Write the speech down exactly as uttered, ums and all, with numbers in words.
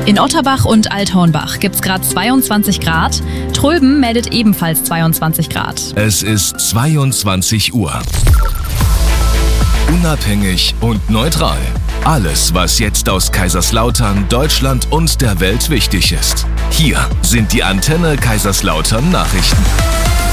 In Otterbach und Althornbach gibt es gerade zweiundzwanzig Grad. Tröben meldet ebenfalls zweiundzwanzig Grad. Es ist zweiundzwanzig Uhr. Unabhängig und neutral. Alles, was jetzt aus Kaiserslautern, Deutschland und der Welt wichtig ist. Hier sind die Antenne Kaiserslautern Nachrichten.